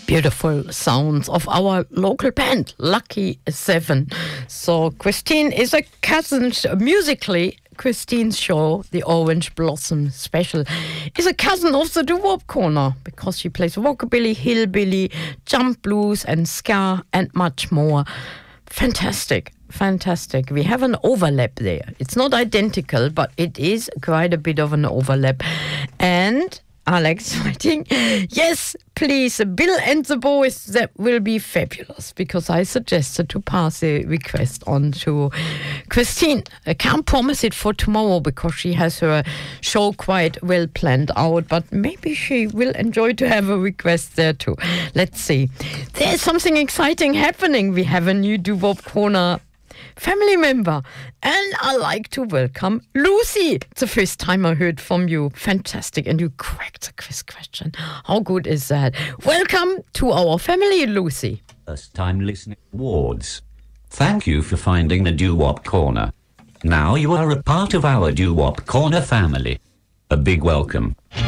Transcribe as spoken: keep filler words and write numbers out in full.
Beautiful sounds of our local band, Lucky Seven. So Christine is a cousin, musically, Christine's show, the Orange Blossom Special, is a cousin of the Doo-Wop Corner because she plays rockabilly, hillbilly, jump blues and ska and much more. Fantastic, fantastic. We have an overlap there. It's not identical, but it is quite a bit of an overlap. And Alex writing, yes, please, Bill and the boys, that will be fabulous, because I suggested to pass the request on to Christine. I can't promise it for tomorrow because she has her show quite well planned out, but maybe she will enjoy to have a request there too. Let's see. There's something exciting happening. We have a new Doo-Wop Corner family member, and I like to welcome Lucy. It's the first time I heard from you. Fantastic, and you cracked the quiz question. How good is that? Welcome to our family, Lucy. First time listening awards. Thank you for finding the Doo-Wop Corner. Now you are a part of our Doo-Wop Corner family. A big welcome.